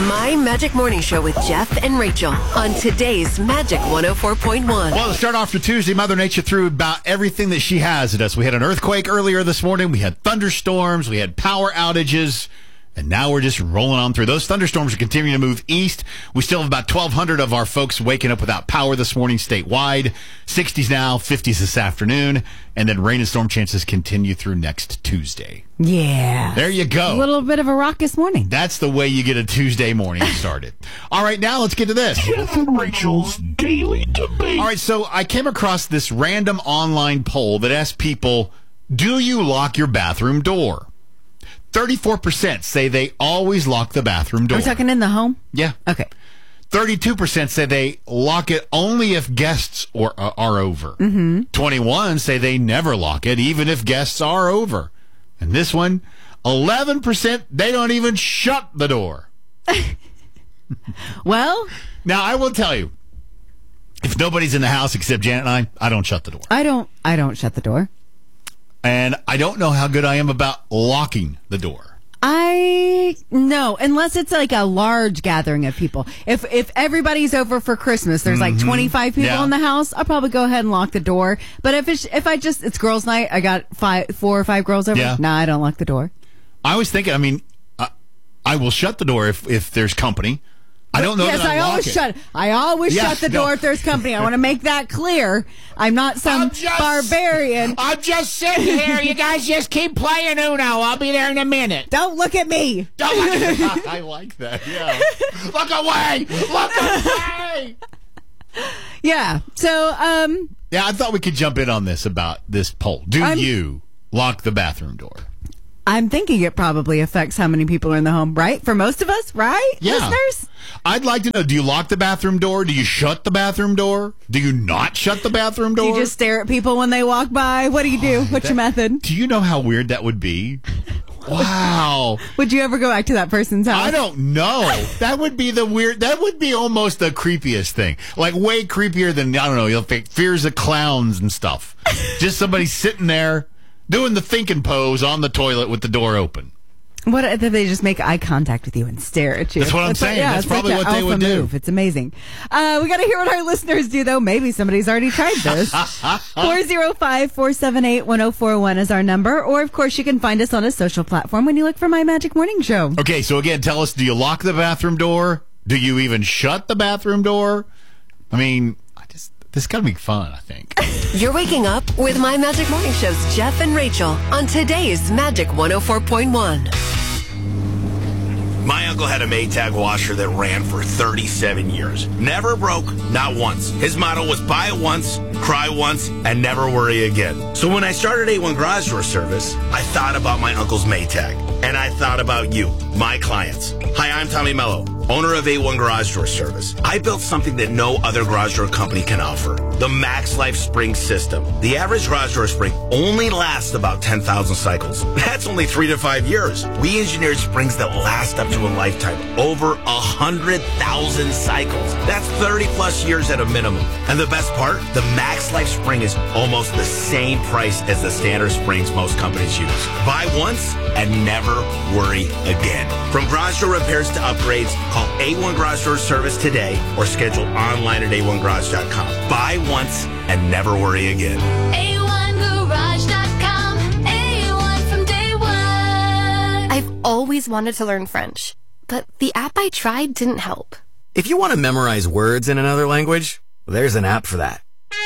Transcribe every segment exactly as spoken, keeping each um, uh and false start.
My Magic Morning Show with Jeff and Rachel on today's Magic one oh four point one. Well, to start off for Tuesday, Mother Nature threw about everything that she has at us. We had an earthquake earlier this morning. We had thunderstorms. We had power outages. And now we're just rolling on through. Those thunderstorms are continuing to move east. We still have about twelve hundred of our folks waking up without power this morning statewide. sixties now, fifties this afternoon. And then rain and storm chances continue through next Tuesday. Yeah. There you go. A little bit of a raucous morning. That's the way you get a Tuesday morning started. All right, now let's get to this. Jeff and Rachel's Daily Debate. All right, so I came across this random online poll that asked people, do you lock your bathroom door? thirty-four percent say they always lock the bathroom door. Are we talking in the home? Yeah. Okay. thirty-two percent say they lock it only if guests or, uh, are over. Mm-hmm. twenty-one say they never lock it, even if guests are over. And this one, eleven percent, they don't even shut the door. Well, now, I will tell you, if nobody's in the house except Janet and I, I don't shut the door. I don't I don't shut the door. And I don't know how good I am about locking the door. I no, unless it's like a large gathering of people. If if everybody's over for Christmas, there's like twenty-five people Yeah. in the house, I'll probably go ahead and lock the door. But if it's if I just it's girls' night, I got five, four or five girls over. Yeah. Nah, I don't lock the door. I was thinking, I mean, I, I will shut the door if, if there's company. I don't know Yes, that I, I lock always it. shut. I always Yeah, shut the no. door if there's company. I want to make that clear. I'm not some I'm just- barbarian. I'm just sitting here. You guys just keep playing Uno. I'll be there in a minute. Don't look at me. Don't look- I like that, yeah. Look away! Look away! Yeah. So, um, Yeah, I thought we could jump in on this about this poll. Do I'm- you lock the bathroom door? I'm thinking it probably affects how many people are in the home, right? For most of us, right? Yeah. Listeners? I'd like to know, do you lock the bathroom door? Do you shut the bathroom door? Do you not shut the bathroom Do door? you just stare at people when they walk by? What do you do? What's your method? Do you know how weird that would be? Wow. Would you ever go back to that person's house? I don't know. That would be the weird, that would be almost the creepiest thing. Like way creepier than, I don't know, you'll think fears of clowns and stuff. Just somebody sitting there doing the thinking pose on the toilet with the door open. What if they just make eye contact with you and stare at you? That's what I'm It's like- saying. yeah, That's it's like probably an what they alpha would do. move. It's amazing. Uh, we got to hear what our listeners do, though. Maybe somebody's already tried this. four oh five, four seven eight, one oh four one is our number. Or, of course, you can find us on a social platform when you look for My Magic Morning Show. Okay, so again, tell us, do you lock the bathroom door? Do you even shut the bathroom door? I mean, I just this is going to be fun, I think. You're waking up with My Magic Morning Show's Jeff and Rachel on today's Magic one oh four point one. My uncle had a Maytag washer that ran for thirty-seven years. Never broke, not once. His motto was buy it once, cry once, and never worry again. So when I started A one Garage Door Service, I thought about my uncle's Maytag. And I thought about you, my clients. Hi, I'm Tommy Mello, owner of A one Garage Door Service. I built something that no other garage door company can offer. The Max Life Spring System. The average garage door spring only lasts about ten thousand cycles. That's only three to five years. We engineered springs that last up to a lifetime. Over one hundred thousand cycles. That's thirty plus years at a minimum. And the best part? The Max Life Spring is almost the same price as the standard springs most companies use. Buy once and never worry again. From garage door repairs to upgrades, call A one Garage Door Service today or schedule online at A one garage dot com. Buy once and never worry again. A one garage dot com. A one from day one. I've always wanted to learn French, but the app I tried didn't help. If you want to memorize words in another language, there's an app for that.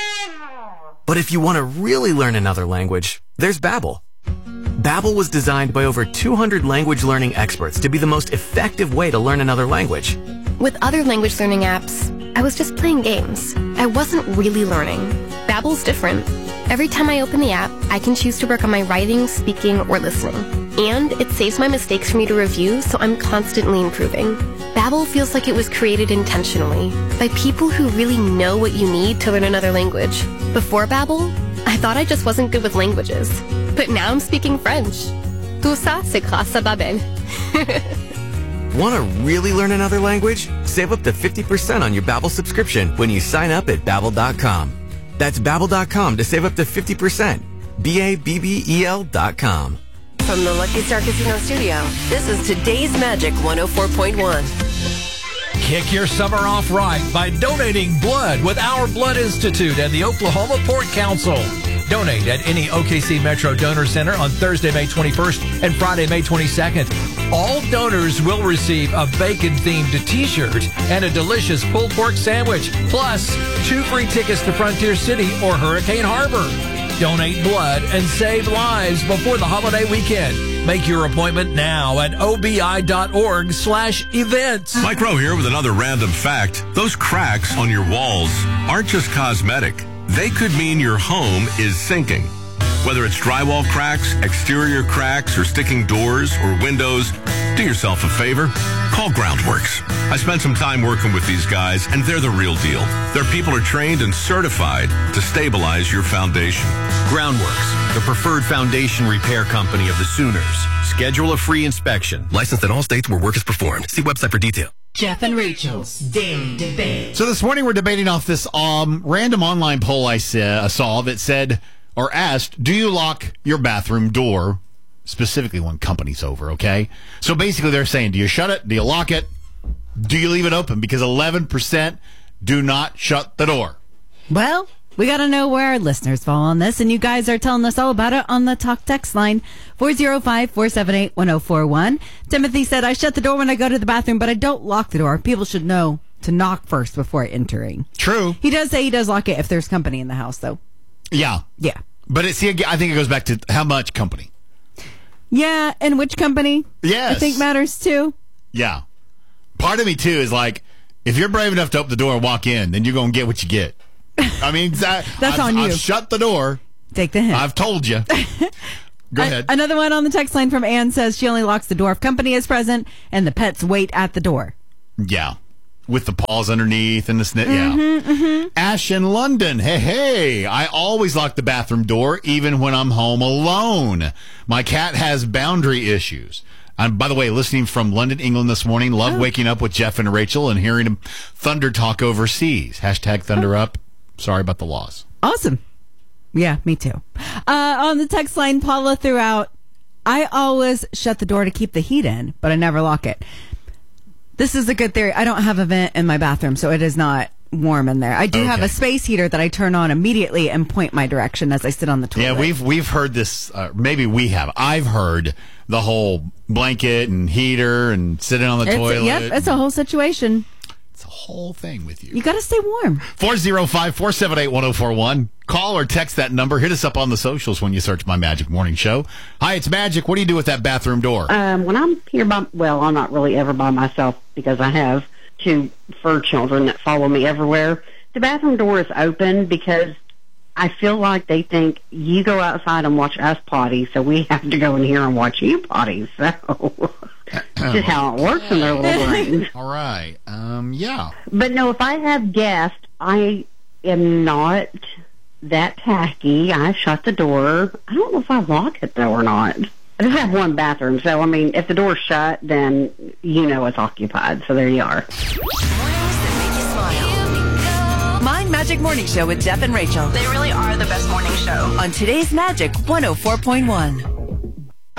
But if you want to really learn another language, there's Babbel. Babbel was designed by over two hundred language learning experts to be the most effective way to learn another language. With other language learning apps, I was just playing games. I wasn't really learning. Babbel's different. Every time I open the app, I can choose to work on my writing, speaking, or listening. And it saves my mistakes for me to review, so I'm constantly improving. Babbel feels like it was created intentionally by people who really know what you need to learn another language. Before Babbel, I thought I just wasn't good with languages. But now I'm speaking French. Tout ça, c'est grâce à Babbel. Want to really learn another language? Save up to fifty percent on your Babbel subscription when you sign up at Babbel dot com. That's Babbel dot com to save up to fifty percent. B A B B E L dot com. From the Lucky Star Casino Studio, this is today's Magic one oh four point one. Kick your summer off right by donating blood with Our Blood Institute and the Oklahoma Port Council. Donate at any O K C Metro Donor Center on Thursday, May twenty-first and Friday, May twenty-second. All donors will receive a bacon-themed T-shirt and a delicious pulled pork sandwich, plus two free tickets to Frontier City or Hurricane Harbor. Donate blood and save lives before the holiday weekend. Make your appointment now at obi.org slash events. Mike Rowe here with another random fact. Those cracks on your walls aren't just cosmetic. They could mean your home is sinking. Whether it's drywall cracks, exterior cracks, or sticking doors or windows, do yourself a favor. Call Groundworks. I spent some time working with these guys, and they're the real deal. Their people are trained and certified to stabilize your foundation. Groundworks, the preferred foundation repair company of the Sooners. Schedule a free inspection. Licensed in all states where work is performed. See website for detail. Jeff and Rachel's Daily Debate. So this morning we're debating off this um, random online poll I sa- saw that said or asked, do you lock your bathroom door? Specifically when company's over, okay? So basically they're saying, do you shut it? Do you lock it? Do you leave it open? Because eleven percent do not shut the door. Well, we got to know where our listeners fall on this, and you guys are telling us all about it on the talk text line, four oh five, four seven eight, one oh four one. Timothy said, I shut the door when I go to the bathroom, but I don't lock the door. People should know to knock first before entering. True. He does say he does lock it if there's company in the house, though. Yeah. Yeah. But it's, see, I think it goes back to how much company. Yeah, and which company? Yes. I think matters, too. Yeah. Part of me, too, is like, if you're brave enough to open the door and walk in, then you're going to get what you get. I mean, that, That's I've, on you. I've shut the door. Take the hint. I've told you. Go A- ahead. Another one on the text line from Ann says she only locks the door if company is present and the pets wait at the door. Yeah. With the paws underneath and the snit. Mm-hmm, Yeah. mm-hmm. Ash in London. Hey, hey. I always lock the bathroom door even when I'm home alone. My cat has boundary issues. I'm, by the way, listening from London, England this morning. Love Oh. waking up with Jeff and Rachel and hearing them thunder talk overseas. Hashtag thunder up. Sorry about the loss. Awesome. Yeah, me too. Uh, on the text line, Paula threw out, I always shut the door to keep the heat in, but I never lock it. This is a good theory. I don't have a vent in my bathroom, so it is not warm in there. I do Okay. have a space heater that I turn on immediately and point my direction as I sit on the toilet. Yeah, we've we've heard this. Uh, maybe we have. I've heard the whole blanket and heater and sitting on the It's, toilet. yep, it's a whole situation. It's a whole thing with you. You got to stay warm. four oh five, four seven eight, one oh four one. Call or text that number. Hit us up on the socials when you search My Magic Morning Show. Hi, it's Magic. What do you do with that bathroom door? Um, when I'm here by, well, I'm not really ever by myself because I have two fur children that follow me everywhere. The bathroom door is open because I feel like they think you go outside and watch us potty, so we have to go in here and watch you potty. So it's just how it works in their little brains. All right. Um, yeah. But no, if I have guests, I am not that tacky. I shut the door. I don't know if I lock it, though, or not. I just have one bathroom, so, I mean, if the door's shut, then you know it's occupied. So there you are. My Magic Morning Show with Jeff and Rachel. They really are the best morning show. On today's Magic one oh four point one.